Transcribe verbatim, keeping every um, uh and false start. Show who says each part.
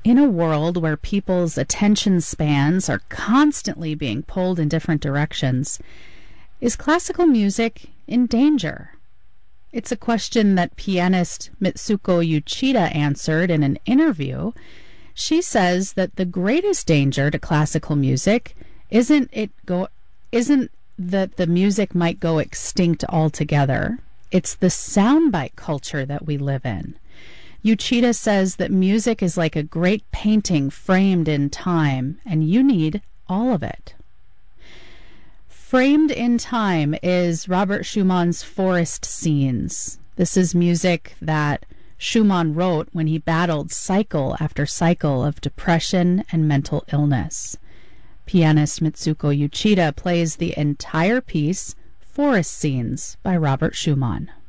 Speaker 1: In a world where people's attention spans are constantly being pulled in different directions, is classical music in danger? It's a question that pianist Mitsuko Uchida answered in an interview. She says that the greatest danger to classical music isn't it go isn't that the music might go extinct altogether. It's the soundbite culture that we live in. Uchida says that music is like a great painting framed in time, and you need all of it. Framed in Time is Robert Schumann's Forest Scenes. This is music that Schumann wrote when he battled cycle after cycle of depression and mental illness. Pianist Mitsuko Uchida plays the entire piece, Forest Scenes by Robert Schumann.